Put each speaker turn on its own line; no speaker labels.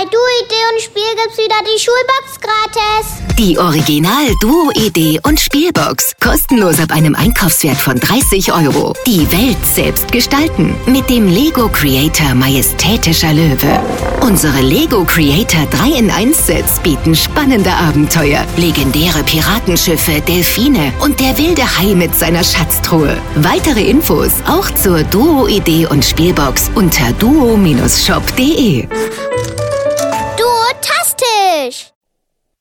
Bei Duo, Idee und Spiel gibt's wieder die Schulbox gratis.
Die Original Duo, Idee und Spielbox. Kostenlos ab einem Einkaufswert von 30 €. Die Welt selbst gestalten. Mit dem Lego Creator Majestätischer Löwe. Unsere Lego Creator 3-in-1-Sets bieten spannende Abenteuer, legendäre Piratenschiffe, Delfine und der wilde Hai mit seiner Schatztruhe. Weitere Infos auch zur Duo, Idee und Spielbox unter duo-shop.de.
Duotastisch!